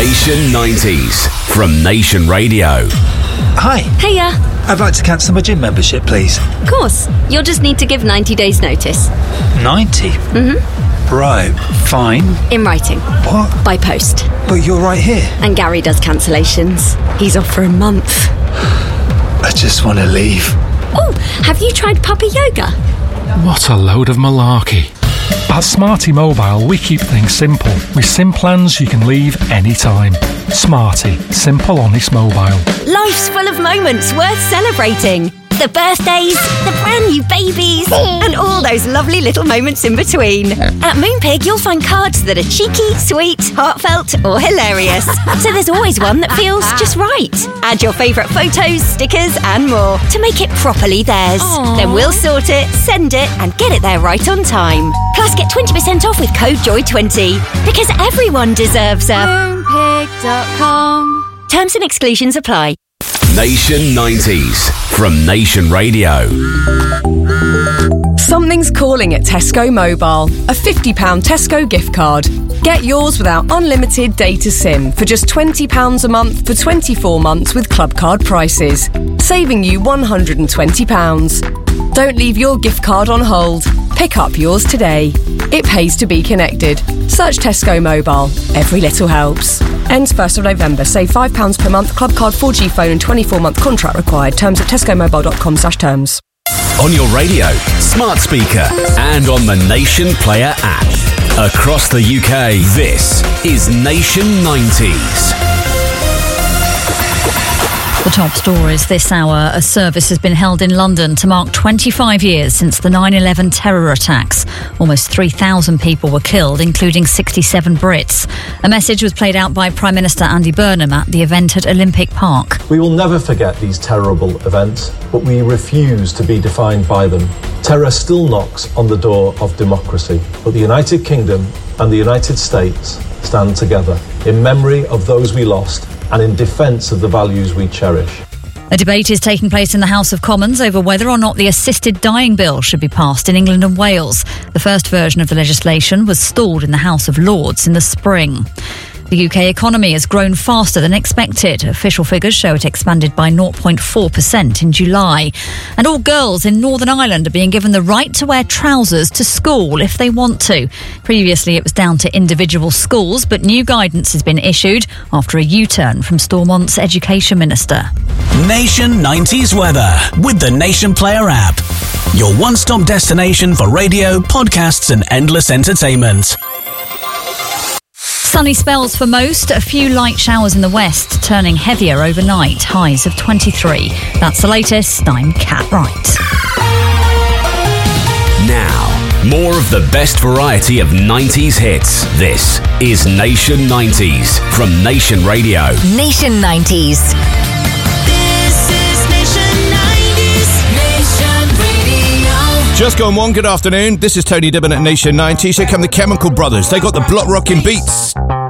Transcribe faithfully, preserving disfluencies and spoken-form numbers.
Nation nineties from Nation Radio. Hi. Hiya. I'd like to cancel my gym membership, please. Of course. You'll just need to give ninety days notice. ninety? Mm-hmm. Right, fine. In writing. What? By post. But you're right here. And Gary does cancellations. He's off for a month. I just want to leave. Oh, have you tried puppy yoga? What a load of malarkey. At Smarty Mobile, we keep things simple. With SIM plans you can leave anytime. Smarty. Simple, honest mobile. Life's full of moments worth celebrating. The birthdays, the brand new babies, and all those lovely little moments in between. At Moonpig, you'll find cards that are cheeky, sweet, heartfelt, or hilarious. So there's always one that feels just right. Add your favourite photos, stickers, and more to make it properly theirs. Aww. Then we'll sort it, send it, and get it there right on time. Plus, get twenty percent off with code joy twenty. Because everyone deserves a Moonpig dot com. Terms and exclusions apply. Nation nineties from Nation Radio. Something's calling at Tesco Mobile. A fifty pounds Tesco gift card. Get yours without unlimited data SIM for just twenty pounds a month for twenty-four months with club card prices, saving you one hundred twenty pounds. Don't leave your gift card on hold. Pick up yours today. It pays to be connected. Search Tesco Mobile. Every little helps. Ends first of November. Save five pounds per month. Club card, four G phone and twenty-four month contract required. Terms at tesco mobile dot com slash terms. On your radio, smart speaker, and on the Nation Player app. Across the U K, this is Nation nineties. The top stories this hour. A service has been held in London to mark twenty-five years since the nine eleven terror attacks. Almost three thousand people were killed, including sixty-seven Brits. A message was played out by Prime Minister Andy Burnham at the event at Olympic Park. We will never forget these terrible events, but we refuse to be defined by them. Terror still knocks on the door of democracy, but the United Kingdom and the United States stand together in memory of those we lost and in defence of the values we cherish. A debate is taking place in the House of Commons over whether or not the assisted dying bill should be passed in England and Wales. The first version of the legislation was stalled in the House of Lords in the spring. The U K economy has grown faster than expected. Official figures show it expanded by zero point four percent in July. And all girls in Northern Ireland are being given the right to wear trousers to school if they want to. Previously, it was down to individual schools, but new guidance has been issued after a U-turn from Stormont's Education Minister. Nation nineties weather with the Nation Player app. Your one-stop destination for radio, podcasts and endless entertainment. Sunny spells for most, a few light showers in the west, turning heavier overnight, highs of twenty-three. That's the latest. I'm Kat Wright. Now, more of the best variety of nineties hits. This is Nation nineties from Nation Radio. Nation nineties. Just going one, good afternoon. This is Tony Dibbin at Nation nineties. Here come the Chemical Brothers. They got the block rocking beats.